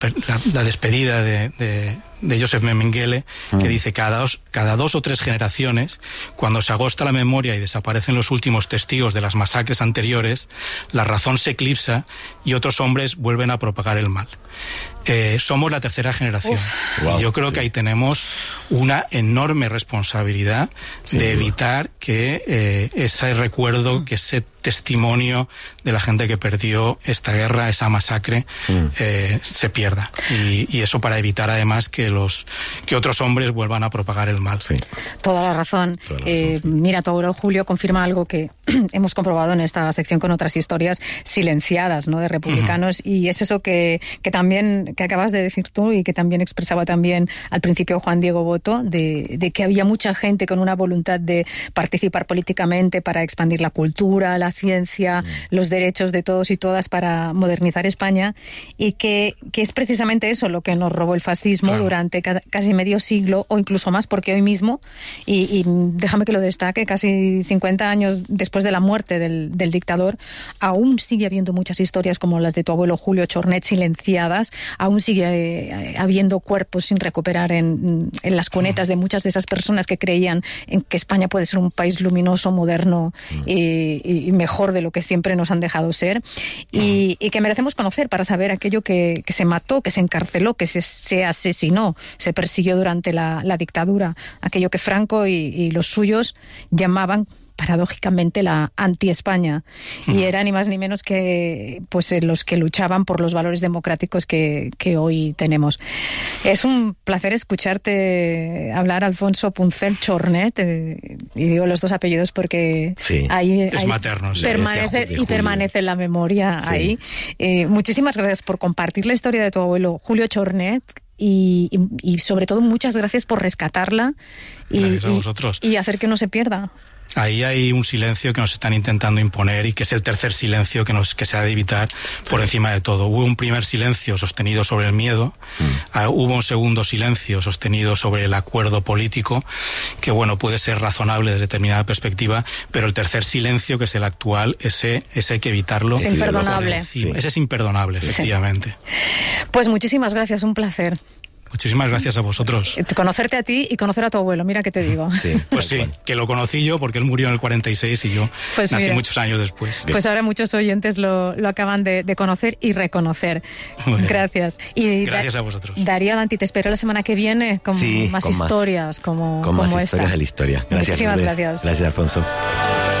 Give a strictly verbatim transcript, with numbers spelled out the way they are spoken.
la, la despedida de, de, de Joseph Mengele, mm. que dice cada dos, cada dos o tres generaciones, cuando se agosta la memoria y desaparecen los últimos testigos de las masacres anteriores, la razón se eclipsa y otros hombres vuelven a propagar el mal. Eh, somos la tercera generación. Uf, wow, y yo creo sí. que ahí tenemos una enorme responsabilidad sí, de evitar que eh, ese recuerdo, que ese testimonio de la gente que perdió esta guerra, esa masacre, mm. eh, se pierda. Y, y eso para evitar además que los que otros hombres vuelvan a propagar el mal. Sí. Toda la razón. Toda la razón eh, sí. Mira, tu abuelo Julio confirma algo que hemos comprobado en esta sección con otras historias silenciadas, ¿no?, de republicanos, uh-huh. y es eso que, que también que acabas de decir tú y que también expresaba también al principio Juan Diego Boto, de, de que había mucha gente con una voluntad de participar políticamente para expandir la cultura, la ciencia, uh-huh. los derechos de todos y todas para modernizar España, y que, que es precisamente eso lo que nos robó el fascismo claro. durante ca- casi medio siglo o incluso más, porque hoy mismo, y, y déjame que lo destaque, casi cincuenta años después de la muerte del, del dictador, aún sigue habiendo muchas historias como las de tu abuelo Julio Chornet silenciadas, aún sigue eh, habiendo cuerpos sin recuperar en, en las cunetas de muchas de esas personas que creían en que España puede ser un país luminoso, moderno y, y mejor de lo que siempre nos han dejado ser, y, y que merecemos conocer para saber aquello que, que se mató, que se encarceló, que se, se asesinó, se persiguió durante la, la dictadura, aquello que Franco y, y los suyos llamaban paradójicamente la anti-España, y uh-huh. era ni más ni menos que pues los que luchaban por los valores democráticos que, que hoy tenemos. Es un placer escucharte hablar, Alfonso Puncel Chornet, eh, y digo los dos apellidos porque sí. ahí, es ahí materno, sí. permanece y permanece en la memoria sí. ahí. Eh, muchísimas gracias por compartir la historia de tu abuelo Julio Chornet. Y, y, y sobre todo muchas gracias por rescatarla y, gracias a vosotros. y, y hacer que no se pierda. Ahí hay un silencio que nos están intentando imponer y que es el tercer silencio que nos que se ha de evitar por sí. encima de todo. Hubo un primer silencio sostenido sobre el miedo, mm. uh, hubo un segundo silencio sostenido sobre el acuerdo político, que bueno, puede ser razonable desde determinada perspectiva, pero el tercer silencio, que es el actual, ese, ese hay que evitarlo. Es imperdonable. Sí. Ese es imperdonable, sí. efectivamente. Pues muchísimas gracias, un placer. Muchísimas gracias a vosotros. Conocerte a ti y conocer a tu abuelo, mira que te digo. Sí, pues sí, que lo conocí yo porque él murió en el cuarenta y seis y yo pues nací mira, muchos años después. Pues ahora muchos oyentes lo, lo acaban de, de conocer y reconocer. Gracias. Y gracias da, a vosotros. Darío Danti, te espero la semana que viene con sí, más con historias más, como, con como más esta. historias de la historia. Gracias. Muchísimas Lourdes. gracias. Gracias, Alfonso.